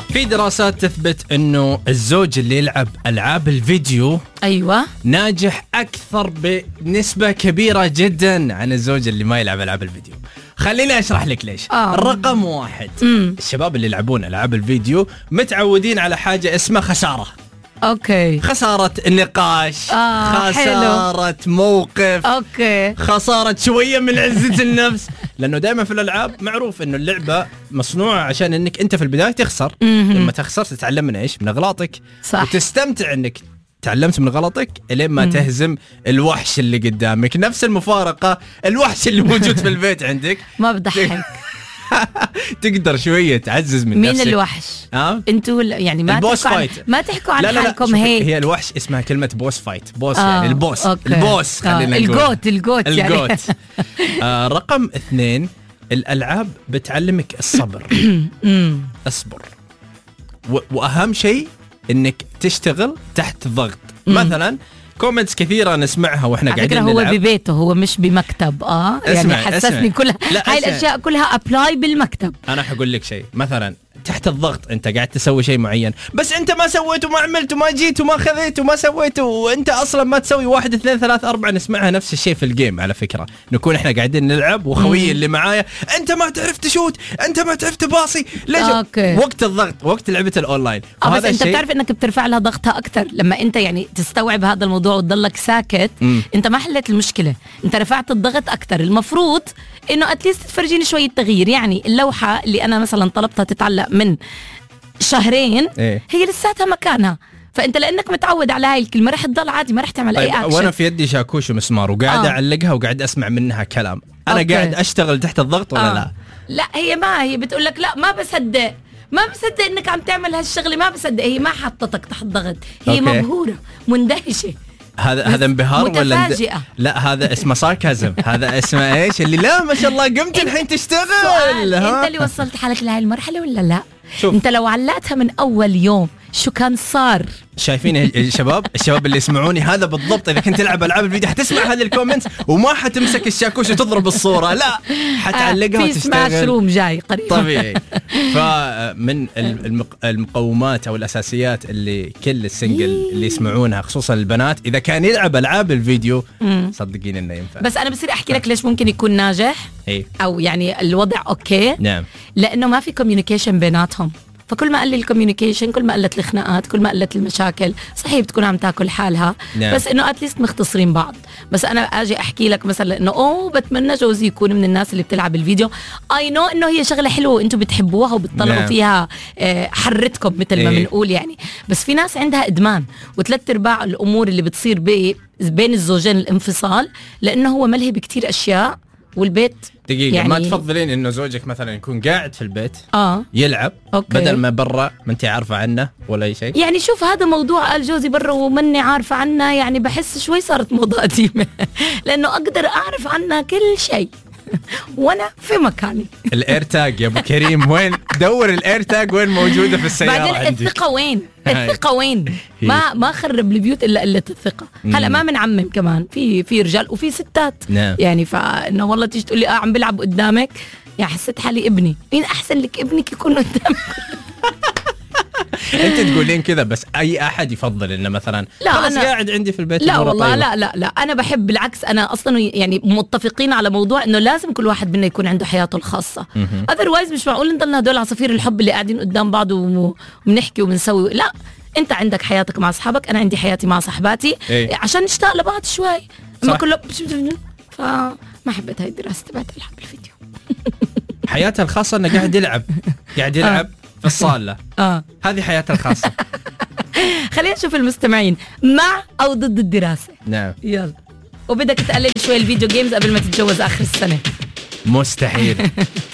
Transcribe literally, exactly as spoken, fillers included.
في دراسات تثبت انه الزوج اللي يلعب العاب الفيديو ايوه ناجح اكثر بنسبة كبيرة جدا عن الزوج اللي ما يلعب العاب الفيديو. خليني اشرح لك ليش. آه. رقم واحد، مم. الشباب اللي يلعبون العاب الفيديو متعودين على حاجة اسمها خسارة. اوكي. خسارة النقاش، آه خسارة حلو. موقف، اوكي، خسارة شوية من عزة النفس. لأنه دائما في الألعاب معروف إنه اللعبة مصنوعة عشان إنك أنت في البداية تخسر. لما تخسر تتعلم من إيش؟ من أغلاطك. صح. وتستمتع إنك تعلمت من غلطك إلين ما تهزم الوحش اللي قدامك. نفس المفارقة، الوحش اللي موجود في البيت عندك ما بضحك. تقدر شوية تعزز من مين نفسك. مين الوحش؟ أه؟ انتوا يعني ما البوس تحكوا عن فايت. ما تحكوا عن لا لا حالكم لا هيك. هي الوحش اسمها كلمة بوس فايت. بوس آه. يعني البوس. أوكي. البوس خلينا آه. نقول الجوت الجوت يعني. الجوت. آه رقم اثنين، الألعاب بتعلمك الصبر. اصبر. و- وأهم شيء إنك تشتغل تحت ضغط. مثلا كومنتس كثيرة نسمعها واحنا على فكرة قاعدين هو نلعب. ببيته، هو مش بمكتب. اه يعني اسمع حسسني اسمع. كلها لا، هاي اسمع. الاشياء كلها ابلاي بالمكتب. أنا حقول لك شيء، مثلا تحت الضغط أنت قاعد تسوي شيء معين، بس أنت ما سويت وما عملت وما جيت وما خذيت وما سويت، وأنت أصلا ما تسوي واحد اثنين ثلاث أربعة. نسمعها نفس الشيء في الجيم على فكرة. نكون إحنا قاعدين نلعب وخوي اللي معايا أنت ما تعرف تشوت، أنت ما تعرف تباصي. ليش؟ أوكي. وقت الضغط، وقت لعبة الأونلاين. اه بس وهذا انت الشيء- بتعرف انك بترفع لها ضغطها اكثر لما انت يعني تستوعب هذا الموضوع وتضلك ساكت. مم. انت ما حلت المشكله، انت رفعت الضغط اكثر. المفروض انه اتليست تفرجيني شويه تغيير. يعني اللوحه اللي انا مثلا طلبتها تتعلق من شهرين إيه؟ هي لساتها مكانها، فانت لانك متعود على هاي الكلمه رح تضل عادي، ما رح تعمل طيب اي اكشن. وانا في يدي شاكوش ومسمار وقاعد آه. اعلقها وقاعد اسمع منها كلام، انا أوكي. قاعد اشتغل تحت الضغط ولا آه. لا؟ لا هي ما هي بتقول لك لا ما بصدق ما بصدق انك عم تعمل هالشغله، ما بصدق. هي ما حطتك تحت ضغط، هي أوكي. مبهوره مندهشه. هذا هذا انبهار ولا اند- متفاجئة. لا هذا اسمه ساركازم. هذا اسمه ايش اللي لا ما شاء الله قمت الحين تشتغل. سؤال، ها؟ انت اللي وصلت حالك لهي المرحله ولا لا؟ شوف. انت لو علقتها من اول يوم شو كان صار؟ شايفين الشباب الشباب اللي يسمعوني هذا بالضبط. اذا كنت تلعب العاب الفيديو حتسمع هذه الكومنتس وما حتمسك الشاكوش وتضرب الصورة، لا حتعلقها في سماش وتشتغل روم جاي قريبا. طبيعي. فمن المق- المقومات او الاساسيات اللي كل السنجل اللي يسمعونها خصوصا البنات اذا كان يلعب العاب الفيديو صدقين انه ينفع. بس انا بصير احكي لك ليش ممكن يكون ناجح ايه او يعني الوضع اوكي. نعم. لانه ما في كوميونيكيشن بيناتهم، فكل ما قل الكوميونيكيشن كل ما قلت الخناقات، كل ما قلت المشاكل. صحيح بتكون عم تاكل حالها نعم. بس انه اتليست مختصرين بعض. بس انا اجي احكي لك مثلا انه اوه بتمنى جوزي يكون من الناس اللي بتلعب الفيديو. اي نو انه هي شغله حلوه وانتم بتحبوها وبتطلعوا نعم. فيها آه، حرتكم مثل ما إيه. بنقول يعني. بس في ناس عندها ادمان، وثلاث ارباع الامور اللي بتصير بي- بين الزوجين الانفصال لانه هو ملهي بكتير اشياء والبيت دقيقة يعني ما تفضلين انه زوجك مثلا يكون قاعد في البيت اه يلعب أوكي. بدل ما برا ما انت عارفة عنه ولا اي شيء؟ يعني شوف هذا موضوع قال جوزي برا ومني عارفة عنها، يعني بحس شوي صارت موضة قديمة لأنه أقدر أعرف عنها كل شيء وأنا في مكاني. الاير تاج يا ابو كريم وين؟ دور الاير تاج وين موجودة في السيارة بعدين عندك؟ الثقة وين؟ هاي. الثقة وين؟ هي. ما ما خرب البيوت إلا قلة الثقة. هلا ما بنعمم كمان، في في رجال وفي ستات. نعم. يعني فإنه والله تيجي تقول لي آه عم بلعب قدامك، يا حسيت حالي ابني. مين أحسن لك ابنك يكون قدامك؟ انت تقولين كذا بس اي احد يفضل انه مثلا لا، خلاص أنا- قاعد عندي في البيت لا أموره والله طيبة. لا لا لا انا بحب بالعكس. انا اصلا يعني متفقين على موضوع انه لازم كل واحد منا يكون عنده حياته الخاصه. اذروايز مش معقول نضلنا هدول عصافير الحب اللي قاعدين قدام بعض وم- وبنحكي وبنسوي. لا، انت عندك حياتك مع اصحابك، انا عندي حياتي مع صاحباتي. إيه. عشان نشتاق لبعض شوي. اما صح. كله فما حبيت هاي الدراسه تبعت العاب الفيديو. حياته الخاصة انه قاعد يلعب قاعد يلعب في الصالة. اه هذه حياته الخاصة. خلينا نشوف المستمعين مع او ضد الدراسه. نعم. يلا، وبدك تقلل شوي الفيديو جيمز قبل ما تتجوز اخر السنه. مستحيل.